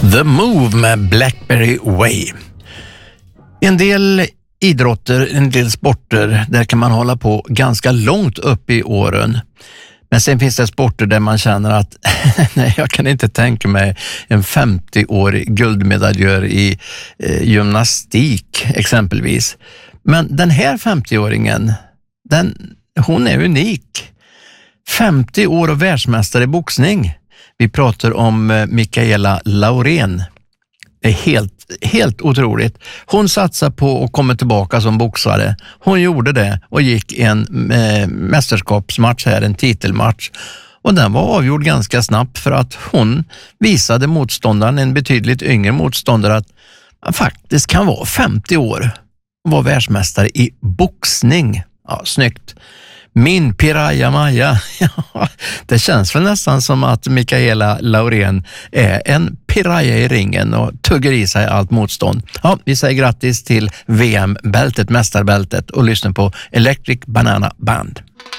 The Move med Blackberry Way. En del idrotter, en del sporter, där kan man hålla på ganska långt upp i åren. Men sen finns det sporter där man känner att nej, jag kan inte tänka mig en 50-årig guldmedaljör i gymnastik exempelvis. Men den här 50-åringen, hon är unik. 50 år och världsmästare i boxning. Vi pratar om Mikaela Laurén. Det är helt otroligt. Hon satsar på att komma tillbaka som boxare. Hon gjorde det och gick en mästerskapsmatch här, en titelmatch. Och den var avgjord ganska snabbt för att hon visade motståndaren, en betydligt yngre motståndare, att man faktiskt kan vara 50 år och vara världsmästare i boxning. Ja, snyggt. Min Piraya Maja, ja, det känns väl nästan som att Mikaela Laurén är en piraya i ringen och tuggar i sig allt motstånd. Ja, vi säger grattis till VM-bältet, mästarbältet, och lyssnar på Electric Banana Band.